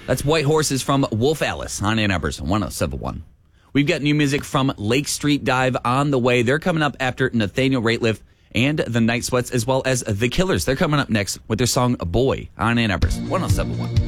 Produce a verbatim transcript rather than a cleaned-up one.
That's White Horses from Wolf Alice on Ann Arbor's one oh seven point one. We've got new music from Lake Street Dive on the way. They're coming up after Nathaniel Rateliff and the Night Sweats, as well as The Killers. They're coming up next with their song Boy on Ann Arbor's one oh seven point one.